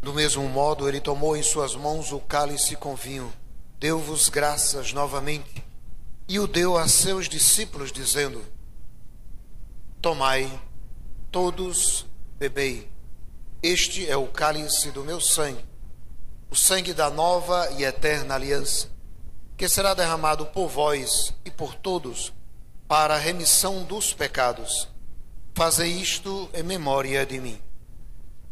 Do mesmo modo, ele tomou em suas mãos o cálice com vinho, deu-vos graças novamente e o deu a seus discípulos, dizendo: Tomai, todos bebei. Este é o cálice do meu sangue, o sangue da nova e eterna aliança, que será derramado por vós e por todos para a remissão dos pecados. Fazei isto em memória de mim.